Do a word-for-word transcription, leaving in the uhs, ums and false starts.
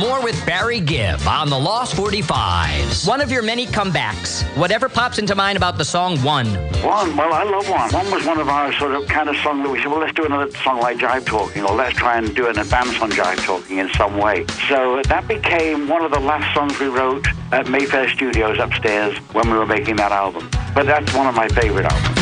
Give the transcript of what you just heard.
more with Barry Gibb on the Lost forty-fives. One of your many comebacks. Whatever pops into mind about the song One. One, well, I love One. One was one of our sort of kind of song that we said, well, let's do another song like Jive Talking, or let's try and do an advance on Jive Talking in some way. So that became one of the last songs we wrote at Mayfair Studios upstairs when we were making that album. But that's one of my favorite albums.